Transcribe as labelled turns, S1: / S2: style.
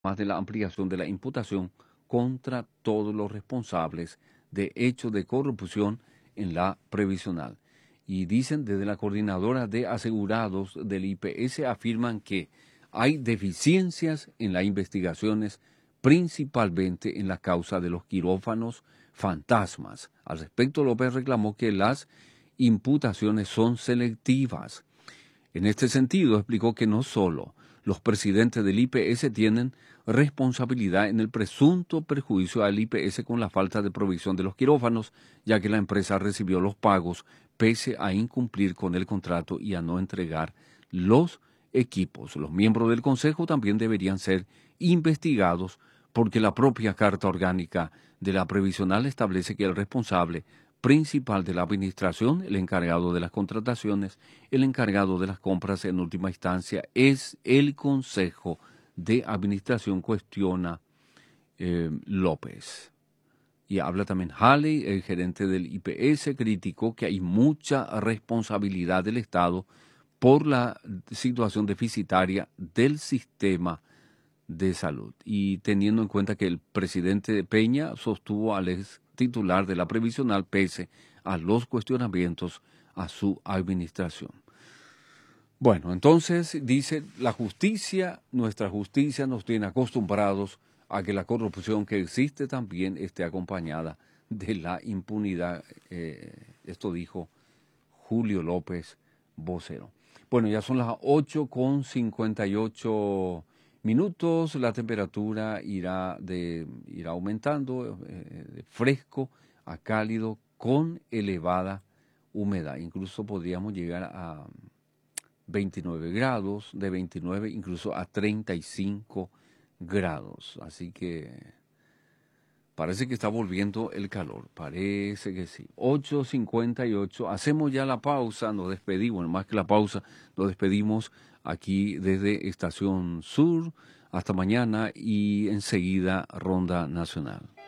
S1: más de la ampliación de la imputación contra todos los responsables de hechos de corrupción en la previsional. Y dicen desde la coordinadora de asegurados del IPS, afirman que hay deficiencias en las investigaciones, principalmente en la causa de los quirófanos fantasmas. Al respecto, López reclamó que las imputaciones son selectivas. En este sentido, explicó que no solo los presidentes del IPS tienen responsabilidad en el presunto perjuicio al IPS con la falta de provisión de los quirófanos, ya que la empresa recibió los pagos pese a incumplir con el contrato y a no entregar los equipos. Los miembros del Consejo también deberían ser investigados porque la propia Carta Orgánica de la Previsional establece que el responsable principal de la administración, el encargado de las contrataciones, el encargado de las compras en última instancia, es el Consejo de Administración, cuestiona López. Y habla también Halley, el gerente del IPS, criticó que hay mucha responsabilidad del Estado por la situación deficitaria del sistema de salud. Y teniendo en cuenta que el presidente Peña sostuvo al ex titular de la previsional pese a los cuestionamientos a su administración. Bueno, entonces dice la justicia, nuestra justicia nos tiene acostumbrados a que la corrupción que existe también esté acompañada de la impunidad. Esto dijo Julio López, vocero. Bueno, ya son las 8:58 minutos, la temperatura irá aumentando de fresco a cálido con elevada humedad. Incluso podríamos llegar a 29 grados, de 29 incluso a 35 grados. Así que parece que está volviendo el calor, parece que sí. 8:58, hacemos ya la pausa, nos despedimos, más que la pausa, nos despedimos aquí desde Estación Sur. Hasta mañana y enseguida Ronda Nacional.